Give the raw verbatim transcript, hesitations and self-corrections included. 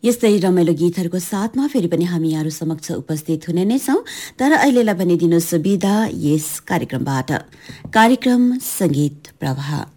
यस्तै रमाइलो गीतहरूको साथमा फेरि पनि हामी यहाँहरू समक्ष उपस्थित हुने नै छौं। तर अहिलेलाई भने दिनुहोस् बिदा यस कार्यक्रमबाट। कार्यक्रम संगीत प्रवाह।